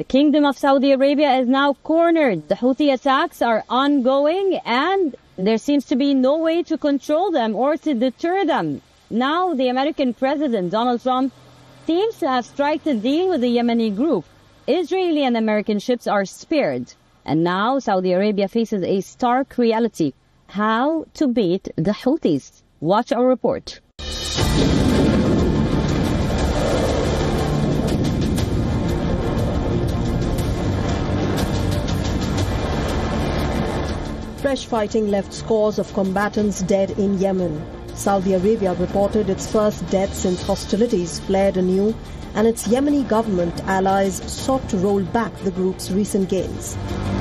The Kingdom of Saudi Arabia is now cornered. The Houthi attacks are ongoing and there seems to be no way to control them or to deter them. Now the American President Donald Trump seems to have struck a deal with the Yemeni group. Israeli and American ships are spared. And now Saudi Arabia faces a stark reality: how to beat the Houthis. Watch our report. Fresh fighting left scores of combatants dead in Yemen. Saudi Arabia reported its first death since hostilities flared anew, and its Yemeni government allies sought to roll back the group's recent gains.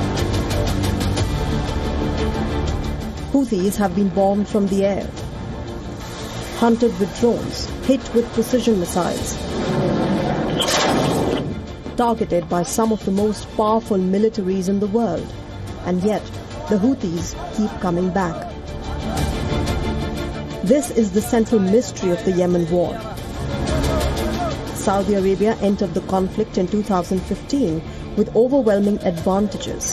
Houthis have been bombed from the air, hunted with drones, hit with precision missiles, targeted by some of the most powerful militaries in the world. And yet, the Houthis keep coming back. This is the central mystery of the Yemen war. Saudi Arabia entered the conflict in 2015 with overwhelming advantages: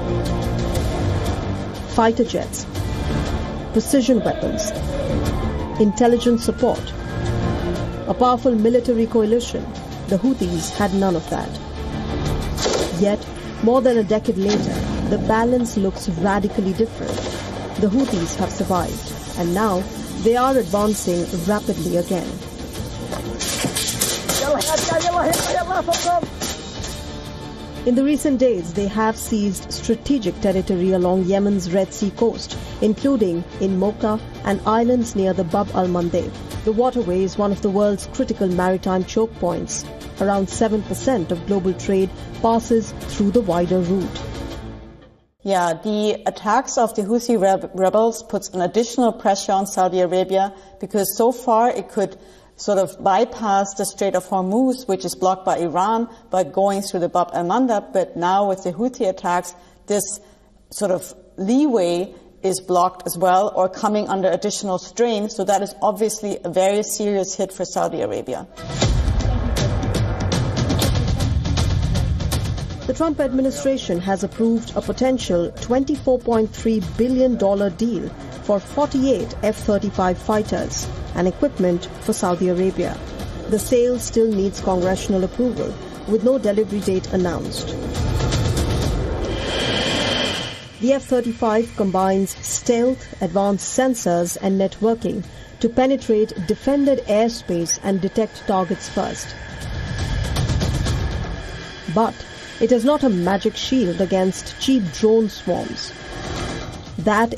fighter jets, precision weapons, intelligence support, a powerful military coalition. The Houthis had none of that. Yet, more than a decade later, the balance looks radically different. The Houthis have survived, and now they are advancing rapidly again. In the recent days, they have seized strategic territory along Yemen's Red Sea coast, including in Mocha and islands near the Bab al-Mandeb. The waterway is one of the world's critical maritime choke points. Around 7% of global trade passes through the wider route. Yeah, the attacks of the Houthi rebels puts an additional pressure on Saudi Arabia, because so far it could sort of bypass the Strait of Hormuz, which is blocked by Iran, by going through the Bab al-Mandeb. But now with the Houthi attacks, this sort of leeway is blocked as well, or coming under additional strain. So that is obviously a very serious hit for Saudi Arabia. The Trump administration has approved a potential $24.3 billion deal for 48 F-35 fighters and equipment for Saudi Arabia. The sale still needs congressional approval, with no delivery date announced. The F-35 combines stealth, advanced sensors and networking to penetrate defended airspace and detect targets first. But it is not a magic shield against cheap drone swarms. That